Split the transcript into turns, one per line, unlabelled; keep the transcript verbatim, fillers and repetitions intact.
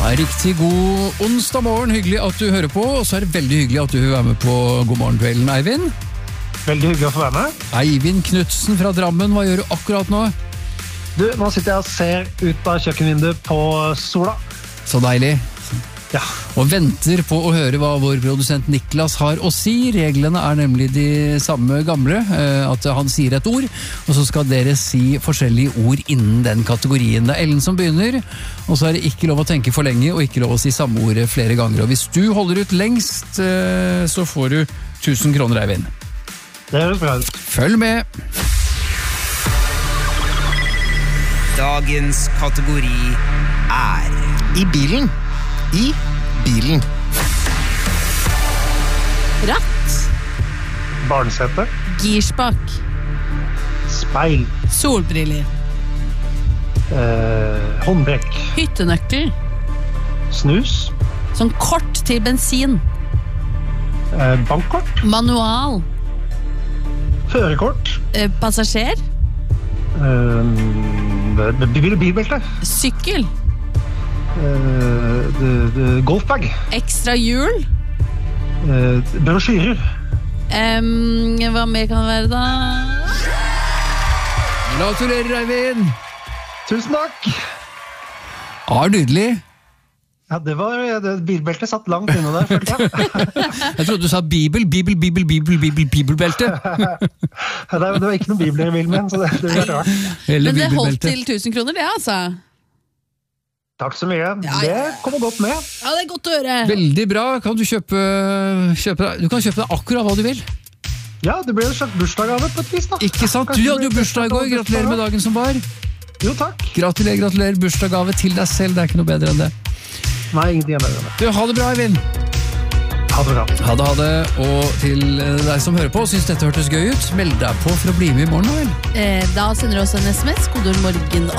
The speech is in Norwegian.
Ja, riktig god onsdag morgen, hyggelig at du hører på, og så er det veldig hyggelig at du vil være med på God morgen kvelden, Eivind.
Veldig hyggelig å få være med.
Eivind Knudsen fra Drammen, hva gjør du akkurat nå?
Du, nå sitter jeg og ser ut av kjøkkenvinduet på sola.
Så deilig.
Ja.
Og venter på å høre hva vår produsent Niklas har å si. Reglene er nemlig de samme gamle, at han sier et ord, og så skal dere si forskjellige ord innen den kategorien. Det er Ellen som begynner, og så er det ikke lov å tenke for lenge, og ikke lov å si samme ordet flere ganger. Og hvis du holder ut lengst, så får du tusen kroner, Eivind.
Det høres bra ut.
Følg med!
Dagens kategori er
I bilen. I bilen.
Ratt.
Barnsete.
Girspak.
Speil.
Solbriller.
Eh, håndbrekk.
Hyttenøkkel.
Snus.
Sånn kort til bensin.
Eh, bankkort.
Manual.
Førerkort.
Eh, passasjer.
Eh, bil, bilbelte.
Sykkel.
Uh, de, de, golfbag.
Ekstra hjul.
Uh, brosjyrer.
Um, hva mer kan det være da?
Gratulerer, Eivind!
Tusen takk!
Ja, nydelig.
Ja, det var det, bilbeltet satt langt inne der, følte jeg.
Jeg trodde du sa bibel, bibel, bibel, bibel, bibel, bibelbelte.
det, var, det var ikke noen bibler i bilen min, så det, det var rart.
Eller
Men det holdt
bibelbelte.
til tusen kroner, det altså.
Takk så mye.
Ja, ja.
Det kommer godt med.
Ja, det er godt å høre.
Veldig bra. Kan du kjøpe, kjøpe Du kan kjøpe deg akkurat hva du vil.
Ja, det ble en slags bursdagsgave på et vis, da.
Ikke sant? Du hadde jo bursdag i går. Gratulerer med dagen som var.
Jo, takk.
Gratulerer, gratulerer. Bursdagsgave til deg selv. Det er ikke noe bedre enn det.
Nei, ingenting er bedre enn det.
Du, ha det bra, Eivind.
Ha det bra.
Ha det, ha det. Og til deg som hører på, synes dette hørtes gøy ut, meld deg på for å bli med i morgen, vel?
Eh, da sender du oss en sms, kodord morgen